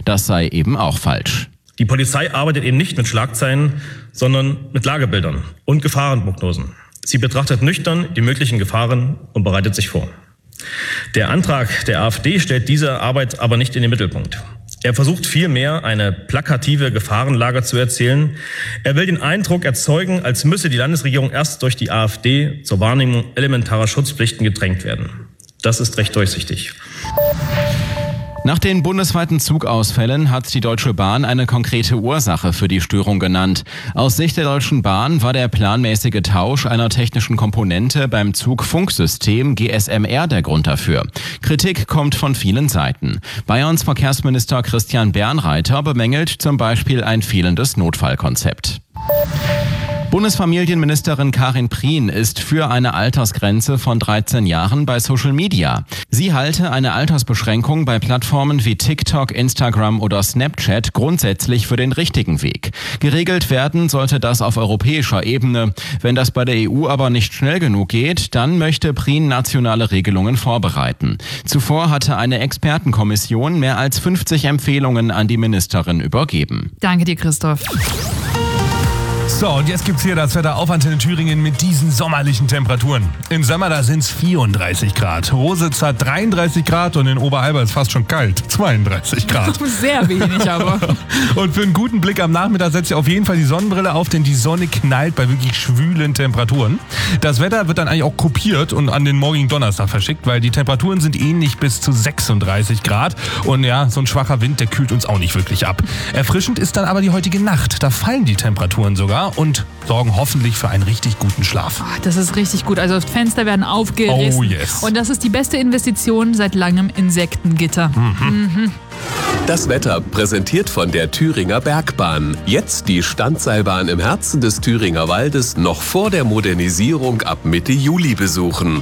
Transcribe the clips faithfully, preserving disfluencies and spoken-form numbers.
Das sei eben auch falsch. Die Polizei arbeitet eben nicht mit Schlagzeilen, sondern mit Lagebildern und Gefahrenprognosen. Sie betrachtet nüchtern die möglichen Gefahren und bereitet sich vor. Der Antrag der AfD stellt diese Arbeit aber nicht in den Mittelpunkt. Er versucht vielmehr, eine plakative Gefahrenlage zu erzählen. Er will den Eindruck erzeugen, als müsse die Landesregierung erst durch die AfD zur Wahrnehmung elementarer Schutzpflichten gedrängt werden. Das ist recht durchsichtig. Nach den bundesweiten Zugausfällen hat die Deutsche Bahn eine konkrete Ursache für die Störung genannt. Aus Sicht der Deutschen Bahn war der planmäßige Tausch einer technischen Komponente beim Zugfunksystem G S M R der Grund dafür. Kritik kommt von vielen Seiten. Bayerns Verkehrsminister Christian Bernreiter bemängelt zum Beispiel ein fehlendes Notfallkonzept. Bundesfamilienministerin Karin Prien ist für eine Altersgrenze von dreizehn Jahren bei Social Media. Sie halte eine Altersbeschränkung bei Plattformen wie TikTok, Instagram oder Snapchat grundsätzlich für den richtigen Weg. Geregelt werden sollte das auf europäischer Ebene. Wenn das bei der E U aber nicht schnell genug geht, dann möchte Prien nationale Regelungen vorbereiten. Zuvor hatte eine Expertenkommission mehr als fünfzig Empfehlungen an die Ministerin übergeben. Danke dir, Christoph. So, und jetzt gibt's hier das Wetter auf Antenne Thüringen mit diesen sommerlichen Temperaturen. Im Sommer, da sind's vierunddreißig Grad. Rositz hat dreiunddreißig Grad und in Oberalba ist fast schon kalt. zweiunddreißig Grad. Sehr wenig aber. Und für einen guten Blick am Nachmittag setzt ihr auf jeden Fall die Sonnenbrille auf, denn die Sonne knallt bei wirklich schwülen Temperaturen. Das Wetter wird dann eigentlich auch kopiert und an den morgigen Donnerstag verschickt, weil die Temperaturen sind ähnlich bis zu sechsunddreißig Grad. Und ja, so ein schwacher Wind, der kühlt uns auch nicht wirklich ab. Erfrischend ist dann aber die heutige Nacht. Da fallen die Temperaturen sogar und sorgen hoffentlich für einen richtig guten Schlaf. Oh, das ist richtig gut. Also Fenster werden aufgerissen. Oh yes. Und das ist die beste Investition seit langem Insektengitter. Mhm. Mhm. Das Wetter präsentiert von der Thüringer Bergbahn. Jetzt die Standseilbahn im Herzen des Thüringer Waldes noch vor der Modernisierung ab Mitte Juli besuchen.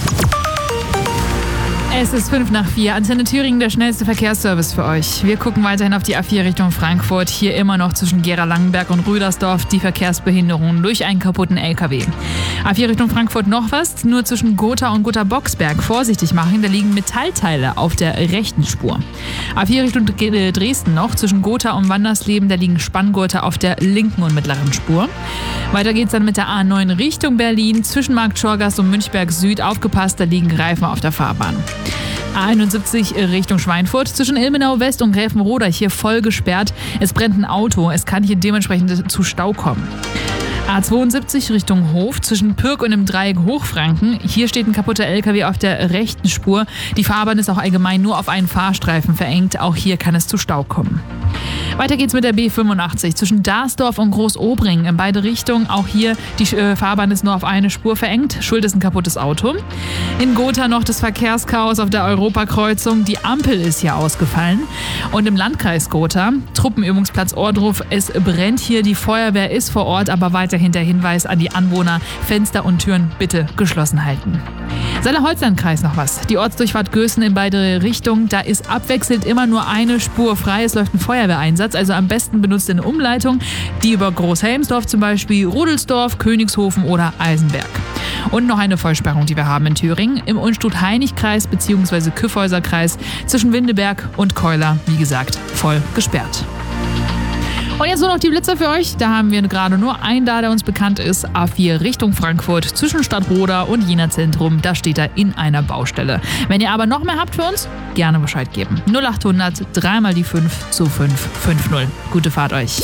Es ist fünf nach vier. Antenne Thüringen, der schnellste Verkehrsservice für euch. Wir gucken weiterhin auf die A vier Richtung Frankfurt. Hier immer noch zwischen Gera-Langenberg und Rüdersdorf die Verkehrsbehinderung durch einen kaputten L K W. A vier Richtung Frankfurt noch was. Nur zwischen Gotha und Gotha-Boxberg vorsichtig machen. Da liegen Metallteile auf der rechten Spur. A vier Richtung Dresden noch. Zwischen Gotha und Wandersleben. Da liegen Spanngurte auf der linken und mittleren Spur. Weiter geht's dann mit der A neun Richtung Berlin. Zwischen Markt Schorgast und Münchberg Süd. Aufgepasst, da liegen Reifen auf der Fahrbahn. A einundsiebzig Richtung Schweinfurt, zwischen Ilmenau West und Gräfenroda hier voll gesperrt. Es brennt ein Auto, es kann hier dementsprechend zu Stau kommen. A zweiundsiebzig Richtung Hof, zwischen Pürg und dem Dreieck Hochfranken. Hier steht ein kaputter L K W auf der rechten Spur. Die Fahrbahn ist auch allgemein nur auf einen Fahrstreifen verengt. Auch hier kann es zu Stau kommen. Weiter geht's mit der B fünfundachtzig zwischen Darsdorf und Großobringen in beide Richtungen. Auch hier die äh, Fahrbahn ist nur auf eine Spur verengt. Schuld ist ein kaputtes Auto. In Gotha noch das Verkehrschaos auf der Europakreuzung. Die Ampel ist hier ausgefallen. Und im Landkreis Gotha, Truppenübungsplatz Ohrdruf, es brennt hier. Die Feuerwehr ist vor Ort, aber weiterhin der Hinweis an die Anwohner, Fenster und Türen bitte geschlossen halten. Saale-Holzland-Kreis noch was. Die Ortsdurchfahrt Gößen in beide Richtungen. Da ist abwechselnd immer nur eine Spur frei. Es läuft ein Feuerwehreinsatz. Also am besten benutzt ihr eine Umleitung, die über Großhelmsdorf zum Beispiel, Rudelsdorf, Königshofen oder Eisenberg. Und noch eine Vollsperrung, die wir haben in Thüringen. Im Unstrut-Heinig-Kreis bzw. Kyffhäuser-Kreis zwischen Windeberg und Keuler, wie gesagt, voll gesperrt. Und jetzt nur noch die Blitzer für euch. Da haben wir gerade nur einen da, der uns bekannt ist. A vier Richtung Frankfurt zwischen Stadtroda und Jena Zentrum. Da steht er in einer Baustelle. Wenn ihr aber noch mehr habt für uns, gerne Bescheid geben. null achthundert, dreimal die fünf zu fünf fünf null. Gute Fahrt euch.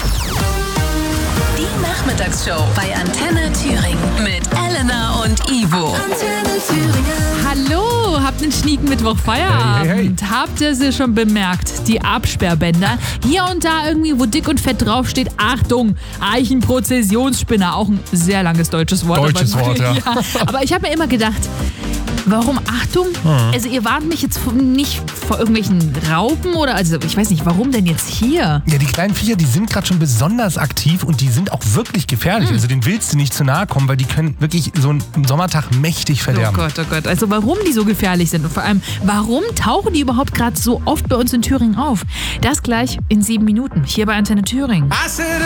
Die Nachmittagsshow bei Antenne Thüringen mit Elena und Ivo. Antenne Thüringen. Hallo, habt einen schnieken Mittwoch Feierabend. Hey, hey, hey. Habt ihr sie schon bemerkt? Die Absperrbänder. Hier und da irgendwie, wo dick und fett draufsteht, Achtung, Eichenprozessionsspinner. Auch ein sehr langes deutsches Wort. Deutsches aber, Wort, ja. ja. Aber ich habe mir immer gedacht, warum Achtung? Mhm. Also ihr warnt mich jetzt nicht vor irgendwelchen Raupen oder, also ich weiß nicht, warum denn jetzt hier? Ja, die kleinen Viecher, die sind gerade schon besonders aktiv und die sind auch wirklich gefährlich. Mhm. Also denen willst du nicht zu nahe kommen, weil die können wirklich so einen Sommertag mächtig verderben. Oh Gott, oh Gott. Also warum die so gefährlich sind und vor allem, warum tauchen die überhaupt gerade so oft bei uns in Thüringen auf? Das gleich in sieben Minuten hier bei Antenne Thüringen.